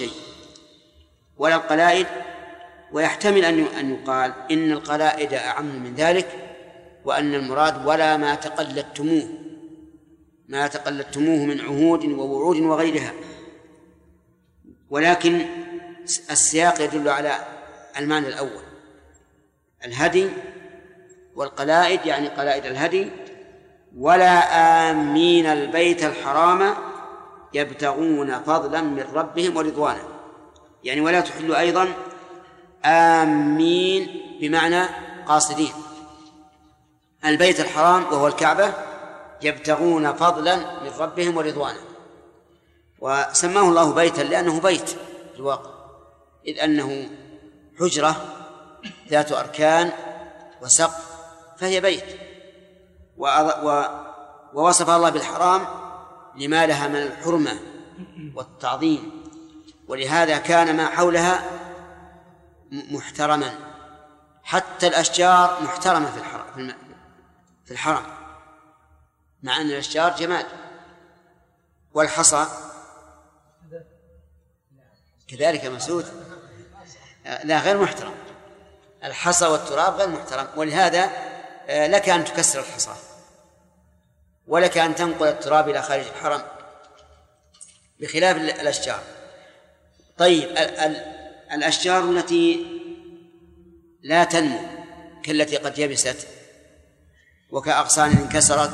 شيء ولا القلائد. ويحتمل أن يقال إن القلائد أعم من ذلك، وأن المراد ولا ما تقلدتموه من عهود ووعود وغيرها، ولكن السياق يدل على المعنى الأول، الهدي والقلائد يعني قلائد الهدي. ولا آمين البيت الحرام يبتغون فضلا من ربهم ورضوانا، يعني ولا تحلوا أيضا آمين بمعنى قاصدين البيت الحرام وهو الكعبة يبتغون فضلا من ربهم ورضوانا. وسماه الله بيتا لأنه بيت في الواقع، إذ أنه حجرة ذات أركان وسقف فهي بيت. ووصف الله بالحرام لما لها من الحرمة والتعظيم، ولهذا كان ما حولها محترما، حتى الأشجار محترمة في الحرم، مع أن الأشجار جماد. والحصى كذلك مسعود لا غير محترم، الحصى والتراب غير محترم، ولهذا لك أن تكسر الحصى ولك أن تنقل التراب إلى خارج الحرم بخلاف الأشجار. طيب الأشجار التي لا تنمو كالتي قد يبست وكأغصان انكسرت،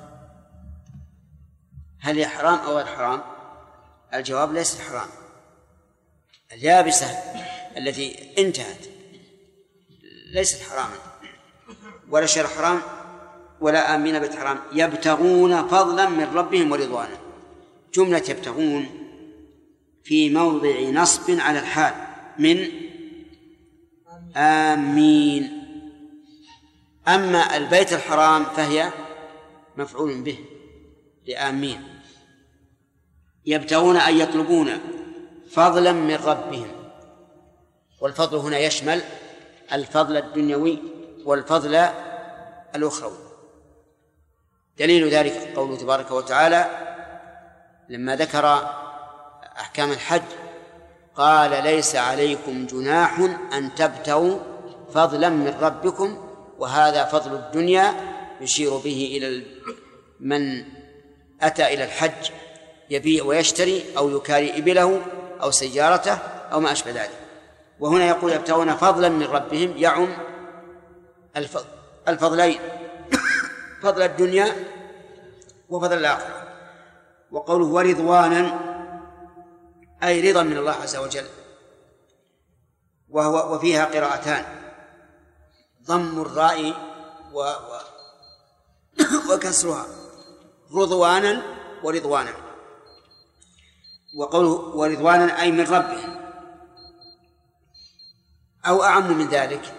هل هي حرام أو غير حرام؟ الجواب ليس حرام. اليابسة التي انتهت ليست حراما، ولا شيء حرام ولا آمين بيت حرام يبتغون فضلا من ربهم ورضوانا. جملة يبتغون في موضع نصب على الحال من آمين. أما البيت الحرام فهي مفعول به لآمين. يبتغون أن يطلبون فضلا من ربهم، والفضل هنا يشمل الفضل الدنيوي والفضل الأخروي. دليل ذلك قوله تبارك وتعالى لما ذكر أحكام الحج قال ليس عليكم جناح أن تبتغوا فضلا من ربكم، وهذا فضل الدنيا يشير به إلى من أتى إلى الحج يبيع ويشتري أو يكاري إبله أو سيارته أو ما أشبه ذلك. وهنا يقول يبتغون فضلا من ربهم يعم الفضلين، فضل الدنيا وفضل الآخرة. وقوله ورضوانا أي رضا من الله عز وجل، وفيها قراءتان ضم الراء وكسرها رضوانا ورضوانا. وقوله ورضوانا أي من ربهم، أو أعم من ذلك،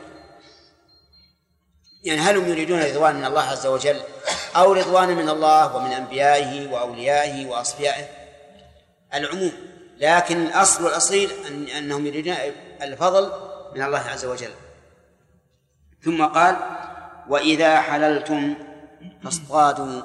يعني هل هم يريدون رضوان من الله عز وجل أو رضوان من الله ومن أنبيائه وأوليائه وأصفيائه؟ العموم، لكن الأصل والأصيل أنهم يريدون الفضل من الله عز وجل. ثم قال وإذا حللتم فاصطادوا.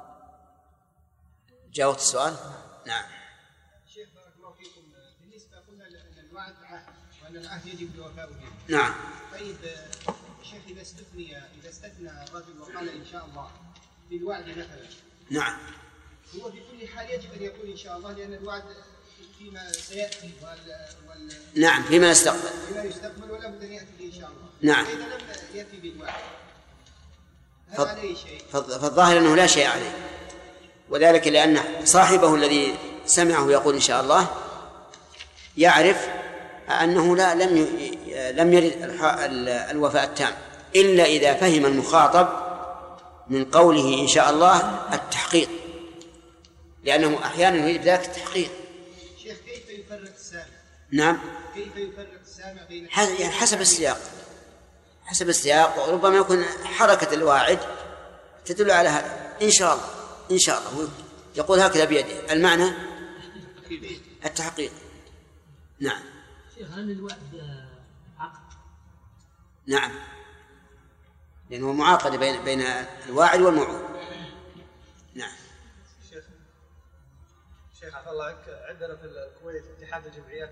جاوبت السؤال؟ نعم. شيخ بارك الله فيكم، بالنسبة قلنا أن الوعد عهد وأن العهد يجب الوفاء به. نعم. طيب شيخ إذا استثنى الرجل وقال إن شاء الله بالوعد مثلا، نعم، هو في كل حال يجب أن يقول إن شاء الله، لأن الوعد فيما سيأتي نعم فيما يستقبل ولا بد أن يأتي به إن شاء الله. نعم. إذا لم يأتي بالوعد هل عليه شيء؟ فالظاهر أنه لا شيء عليه، وذلك لأن صاحبه الذي سمعه يقول إن شاء الله يعرف أنه لم يرد الوفاء التام، إلا إذا فهم المخاطب من قوله إن شاء الله التحقيق، لأنه أحيانا يريد ذلك التحقيق. شيخ كيف يفرق السامع؟ نعم، كيف يفرق السامع بين يعني حسب السياق، وربما يكون حركة الواعد تدل على هذا إن شاء الله إن شاء الله، يقول هكذا بيده، المعنى التحقيق. نعم. شيخ هل الوعد عقد؟ نعم، لأنه معاقدة بين الواعد والموعود. نعم. شيخ عفى الله عنك، عندنا في الكويت اتحاد الجمعيات